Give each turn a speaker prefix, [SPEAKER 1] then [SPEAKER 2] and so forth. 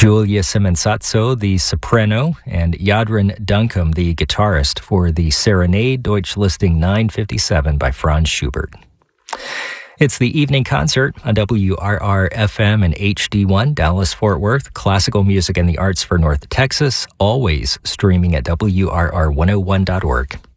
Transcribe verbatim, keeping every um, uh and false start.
[SPEAKER 1] Julia Simonsatso, the soprano, and Jadran Duncombe, the guitarist, for the Serenade, Deutsch Listing nine fifty-seven by Franz Schubert. It's the evening concert on W R R F M and H D one, Dallas-Fort Worth. Classical music and the arts for North Texas, always streaming at W R R one oh one dot org.